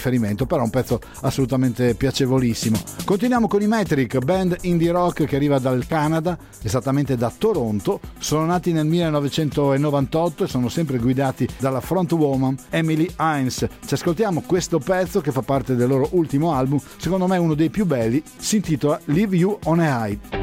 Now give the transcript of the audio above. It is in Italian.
riferimento, però è un pezzo assolutamente piacevolissimo. Continuiamo con i Metric, band indie rock che arriva dal Canada, esattamente da Toronto. Sono nati nel 1998 e sono sempre guidati dalla frontwoman Emily Hines. Ci ascoltiamo questo pezzo che fa parte del loro ultimo album, secondo me uno dei più belli, si intitola Leave You on a High.